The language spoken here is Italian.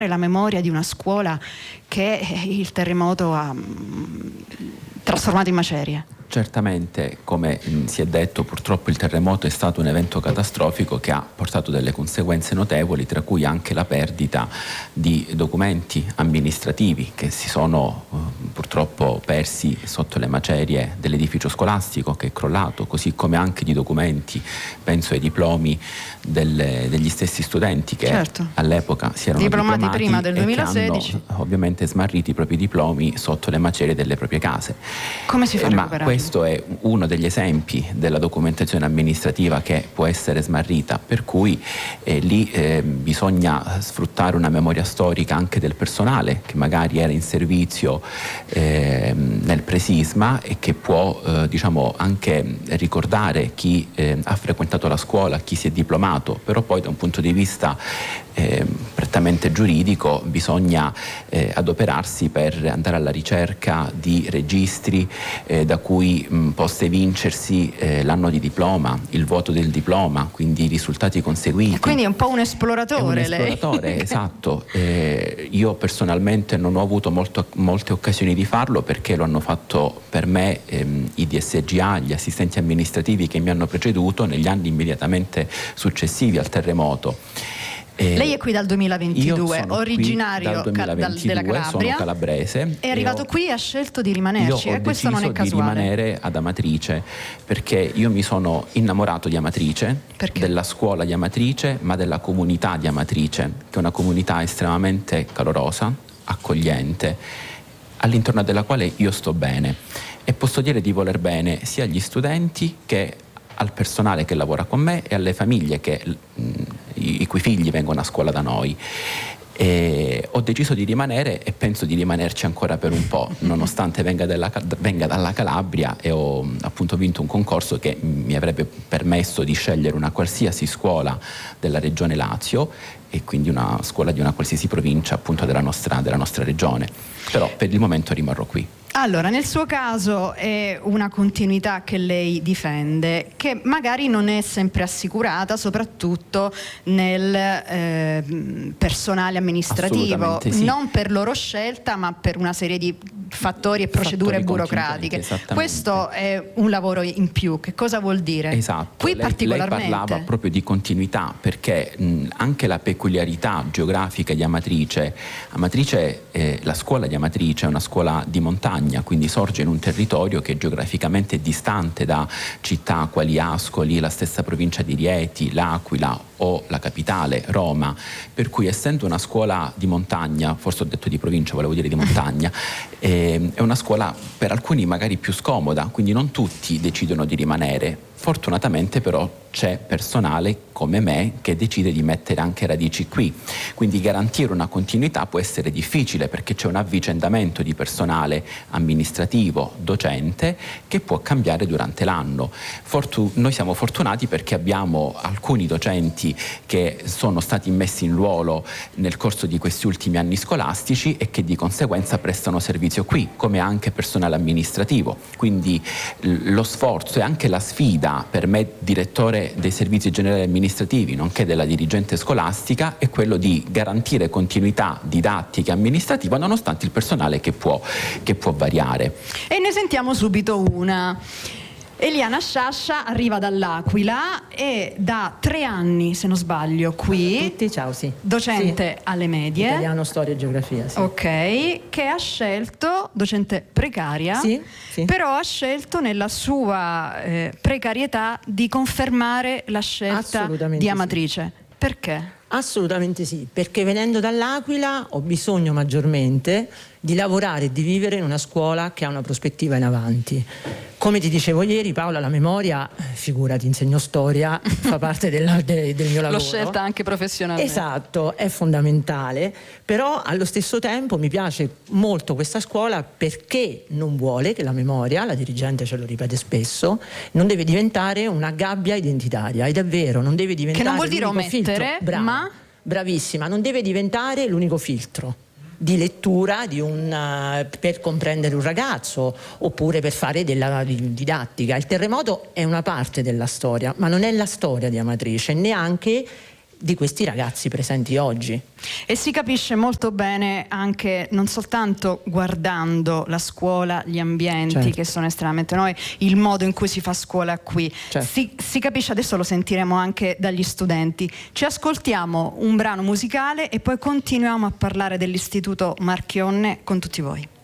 la memoria di una scuola che il terremoto ha trasformato in macerie. Certamente, come si è detto, purtroppo il terremoto è stato un evento catastrofico che ha portato delle conseguenze notevoli, tra cui anche la perdita di documenti amministrativi che si sono purtroppo persi sotto le macerie dell'edificio scolastico che è crollato, così come anche di documenti, penso ai diplomi degli stessi studenti che all'epoca si erano diplomati prima del 2016 e che hanno ovviamente smarriti i propri diplomi sotto le macerie delle proprie case. Come si fa a recuperarli? Questo è uno degli esempi della documentazione amministrativa che può essere smarrita, per cui lì bisogna sfruttare una memoria storica anche del personale che magari era in servizio nel presisma e che può diciamo anche ricordare chi ha frequentato la scuola, chi si è diplomato, però poi da un punto di vista prettamente giuridico bisogna adoperarsi per andare alla ricerca di registri da cui possa evincersi l'anno di diploma, il voto del diploma, quindi i risultati conseguiti. E quindi è un po' un esploratore, lei. Esatto. Io personalmente non ho avuto molte occasioni di farlo perché lo hanno fatto per me i DSGA, gli assistenti amministrativi che mi hanno preceduto negli anni immediatamente successivi al terremoto. Lei è qui dal 2022, originario della Calabria, sono calabrese. È arrivato qui e ha scelto di rimanerci, e questo non è casuale. Io ho deciso di rimanere ad Amatrice perché io mi sono innamorato di Amatrice, della scuola di Amatrice, ma della comunità di Amatrice, che è una comunità estremamente calorosa, accogliente, all'interno della quale io sto bene e posso dire di voler bene sia agli studenti che al personale che lavora con me e alle famiglie i cui figli vengono a scuola da noi. Ho deciso di rimanere e penso di rimanerci ancora per un po', nonostante venga dalla Calabria e ho appunto vinto un concorso che mi avrebbe permesso di scegliere una qualsiasi scuola della regione Lazio e quindi una scuola di una qualsiasi provincia appunto della nostra regione, però per il momento rimarrò qui. Allora, nel suo caso è una continuità che lei difende, che magari non è sempre assicurata, soprattutto nel personale amministrativo, sì. Non per loro scelta, ma per una serie di fattori e procedure burocratiche. Questo è un lavoro in più. Che cosa vuol dire? Esatto. Qui particolarmente. Lei parlava proprio di continuità, perché anche la peculiarità geografica di Amatrice, la scuola di Amatrice è una scuola di montagna, quindi sorge in un territorio che è geograficamente distante da città quali Ascoli, la stessa provincia di Rieti, L'Aquila o la capitale Roma, per cui essendo una scuola di montagna, forse ho detto di provincia, volevo dire di montagna, è una scuola per alcuni magari più scomoda, quindi non tutti decidono di rimanere. Fortunatamente però c'è personale come me che decide di mettere anche radici qui, quindi garantire una continuità può essere difficile perché c'è un avvicendamento di personale amministrativo, docente che può cambiare durante l'anno. Noi siamo fortunati perché abbiamo alcuni docenti che sono stati messi in ruolo nel corso di questi ultimi anni scolastici e che di conseguenza prestano servizio qui, come anche personale amministrativo, quindi lo sforzo e anche la sfida per me, direttore dei servizi generali amministrativi, nonché della dirigente scolastica, è quello di garantire continuità didattica e amministrativa nonostante il personale che può variare. E ne sentiamo subito una. Eliana Sciascia arriva dall'Aquila e da 3 anni, se non sbaglio, qui. Ciao a tutti, ciao, sì. Docente alle medie. Italiano, storia e geografia, sì. Ok, che ha scelto, docente precaria, sì. Però ha scelto nella sua precarietà di confermare la scelta di Amatrice. Sì. Perché? Assolutamente sì, perché venendo dall'Aquila ho bisogno maggiormente di lavorare e di vivere in una scuola che ha una prospettiva in avanti. Come ti dicevo ieri, Paola, la memoria, figurati, insegno storia, fa parte del mio lavoro. L'ho scelta anche professionalmente. Esatto, è fondamentale, però allo stesso tempo mi piace molto questa scuola perché non vuole che la memoria, la dirigente ce lo ripete spesso, non deve diventare una gabbia identitaria, ed è vero, non deve diventare. Che non vuol dire omettere, ma? Bravissima, non deve diventare l'unico filtro di lettura per comprendere un ragazzo oppure per fare della didattica. Il terremoto è una parte della storia, ma non è la storia di Amatrice, neanche di questi ragazzi presenti oggi. E si capisce molto bene anche non soltanto guardando la scuola, gli ambienti, certo, che sono estremamente noi, il modo in cui si fa scuola qui, certo, si capisce, adesso lo sentiremo anche dagli studenti. Ci ascoltiamo un brano musicale e poi continuiamo a parlare dell'Istituto Marchionne con tutti voi.